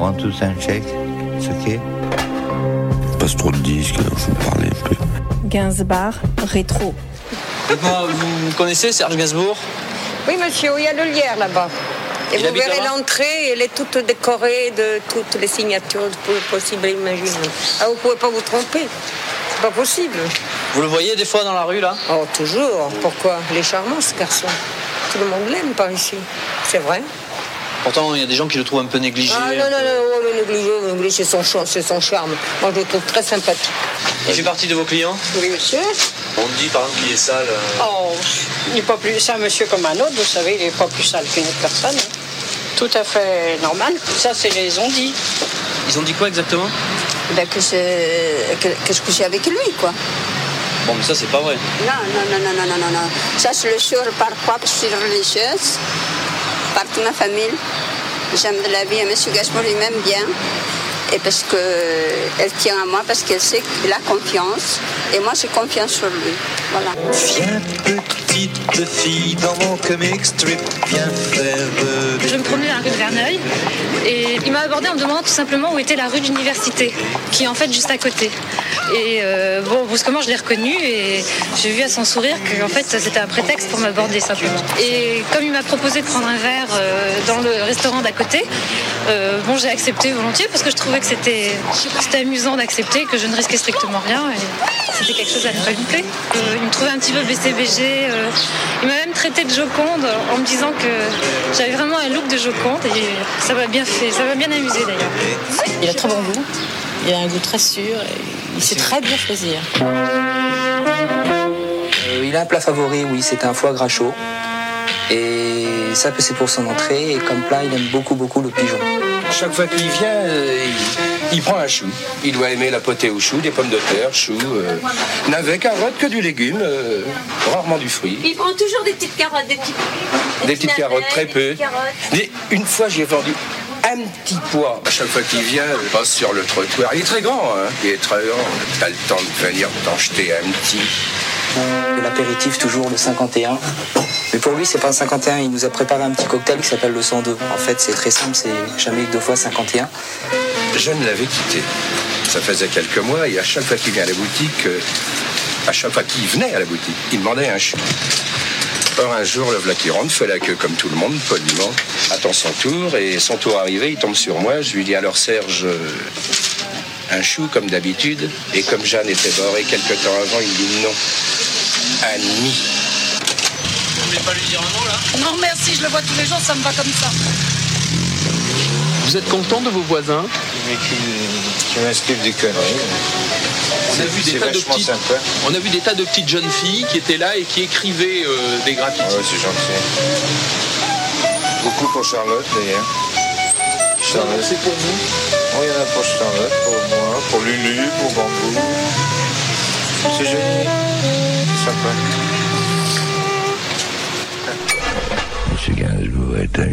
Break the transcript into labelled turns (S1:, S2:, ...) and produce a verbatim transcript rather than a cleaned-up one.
S1: prend tout un chèque, c'est ok.
S2: Passe trop de disques, alors je vous parlais un peu.
S3: Gainsbourg, rétro.
S4: Dites-moi, vous connaissez Serge Gainsbourg?
S5: Oui, monsieur, il y a le lierre là-bas. Et
S4: Il
S5: vous
S4: habite
S5: verrez
S4: là-bas
S5: l'entrée, elle est toute décorée de toutes les signatures possibles et imaginables. Ah, vous ne pouvez pas vous tromper. C'est pas possible.
S4: Vous le voyez des fois dans la rue, là?
S5: Oh, toujours. Pourquoi? Il est charmant, ce garçon. Tout le monde l'aime par ici. C'est vrai.
S4: Pourtant, il y a des gens qui le trouvent un peu négligé.
S5: Ah non, non, non, oh, le négligé, le négligé, c'est son, cha- c'est son charme. Moi, je le trouve très sympathique.
S4: Il fait partie de vos clients?
S5: Oui, monsieur.
S4: On dit par exemple qu'il est sale. euh,
S6: Oh, il n'est pas plus, c'est un monsieur comme un autre, vous savez, il n'est pas plus sale qu'une autre personne. Tout à fait normal. Ça, c'est les on-dit.
S4: Ils ont dit quoi exactement?
S7: Ben que, je, que, que je couchais avec lui, quoi.
S4: Bon, mais ça, c'est pas vrai.
S7: Non, non, non, non, non, non, non, non. Ça, je le jure par quoi? Parce que je suis religieuse, par toute ma famille. J'aime de la vie et M. Gainsbourg lui m'aime bien. Et parce qu'elle tient à moi, parce qu'elle sait qu'il a confiance. Et moi, j'ai confiance sur lui. Voilà.
S8: Viens petite fille dans mon comic strip, viens faire de...
S3: Je me promenais dans la rue de Verneuil et il m'a abordé en me demandant tout simplement où était la rue de l'université, qui est en fait juste à côté. Et euh, bon, brusquement, je l'ai reconnu et j'ai vu à son sourire qu'en fait, c'était un prétexte pour m'aborder simplement. Et comme il m'a proposé de prendre un verre euh, dans le restaurant d'à côté, euh, bon, j'ai accepté volontiers parce que je trouvais que c'était, c'était amusant d'accepter, que je ne risquais strictement rien. Et c'était quelque chose à ne pas louper. Euh, il me trouvait un petit peu B C B G. Euh, il m'a même traité de Joconde en me disant que j'avais vraiment un look de Joconde et ça m'a bien fait, ça m'a bien amusé d'ailleurs.
S9: Il a très bon goût, il a un goût très sûr, et il sait très bien choisir.
S10: Euh, il a un plat favori, oui, c'est un foie gras chaud. Et ça, c'est pour son entrée. Et comme plat, il aime beaucoup, beaucoup le pigeon.
S11: Chaque fois qu'il vient, euh, il, il prend un chou. Il doit aimer la potée au chou, des pommes de terre, chou, euh, navets, carottes, que du légume, euh, rarement du fruit.
S12: Il prend toujours des petites carottes, des petites,
S11: des, des petites navets, carottes, très peu. Mais une fois, j'ai vendu un petit pois. À chaque fois qu'il vient, il passe sur le trottoir. Il est très grand, hein. Il est très grand. T'as le temps de venir t'en jeter un petit.
S10: L'apéritif, toujours le cinquante et un. Mais pour lui, c'est pas un cinquante et un. Il nous a préparé un petit cocktail qui s'appelle le cent deux. En fait, c'est très simple, c'est jamais que deux fois cinquante et un.
S11: Je ne l'avais quitté. Ça faisait quelques mois et à chaque fois qu'il vient à la boutique, euh, à chaque fois qu'il venait à la boutique, il demandait un chou. Or, un jour, le voilà qui rentre, fait la queue comme tout le monde, poliment, attend son tour, et son tour arrivé, il tombe sur moi. Je lui dis, alors Serge, euh, un chou comme d'habitude. Et comme Jeanne était barrée quelque temps avant, il me dit non, un demi.
S4: Vous voulez pas lui dire un mot, là?
S6: Non, merci, je le vois tous les jours, ça me va comme ça.
S4: Vous êtes content de vos voisins?
S1: Mais qui, qui m'inspirent des conneries.
S4: On a, vu des tas de petites, on a vu des tas de petites jeunes filles qui étaient là et qui écrivaient euh, des graffitis.
S1: Ah ouais, c'est gentil. Beaucoup pour Charlotte, d'ailleurs.
S4: Charlotte, c'est pour vous?
S1: Oui, il y en a pour Charlotte, pour moi, pour Lulu, pour Bambou. C'est joli. C'est sympa.
S2: Monsieur Gainsbourg est un